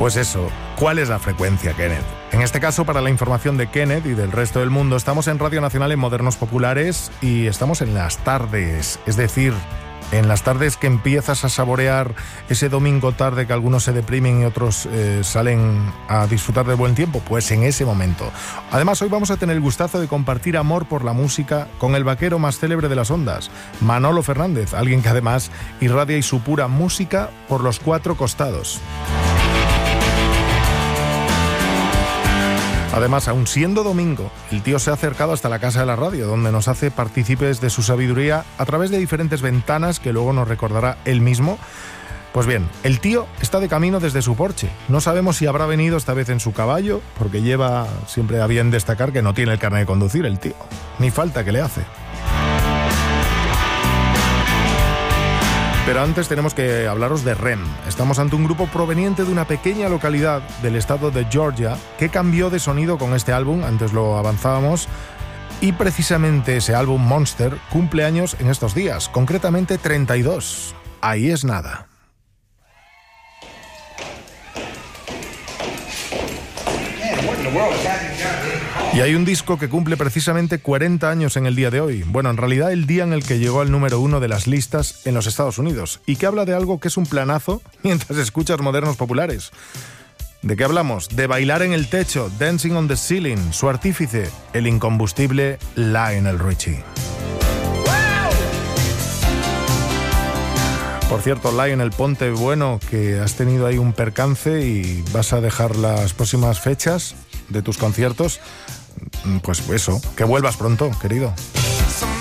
Pues eso, ¿cuál es la frecuencia, Kenneth? En este caso, para la información de Kenneth y del resto del mundo, estamos en Radio Nacional en Modernos Populares y estamos en las tardes, es decir, en las tardes que empiezas a saborear ese domingo tarde que algunos se deprimen y otros salen a disfrutar del buen tiempo, pues en ese momento. Además, hoy vamos a tener el gustazo de compartir amor por la música con el vaquero más célebre de las ondas, Manolo Fernández, alguien que además irradia y supura música por los cuatro costados. Además, aun siendo domingo, el tío se ha acercado hasta la casa de la radio, donde nos hace partícipes de su sabiduría a través de diferentes ventanas que luego nos recordará él mismo. Pues bien, el tío está de camino desde su Porsche. No sabemos si habrá venido esta vez en su caballo, porque lleva siempre a bien destacar que no tiene el carnet de conducir el tío. Ni falta que le hace. Pero antes tenemos que hablaros de REM. Estamos ante un grupo proveniente de una pequeña localidad del estado de Georgia que cambió de sonido con este álbum, antes lo avanzábamos, y precisamente ese álbum Monster cumple años en estos días, concretamente 32. Ahí es nada. Y hay un disco que cumple precisamente 40 años en el día de hoy. Bueno, en realidad el día en el que llegó al número 1 de las listas en los Estados Unidos. Y que habla de algo que es un planazo mientras escuchas Modernos Populares. ¿De qué hablamos? De bailar en el techo, Dancing on the Ceiling. Su artífice, el incombustible Lionel Richie. Por cierto, Lionel, ponte bueno, que has tenido ahí un percance y vas a dejar las próximas fechas de tus conciertos. Pues eso, que vuelvas pronto, querido.